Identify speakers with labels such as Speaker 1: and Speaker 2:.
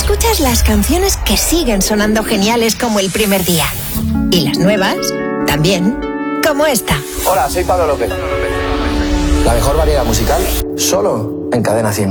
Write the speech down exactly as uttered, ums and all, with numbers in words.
Speaker 1: Escuchas las canciones que siguen sonando geniales como el primer día. Y las nuevas, también, como esta.
Speaker 2: Hola, soy Pablo López. La mejor variedad musical, solo en Cadena cien.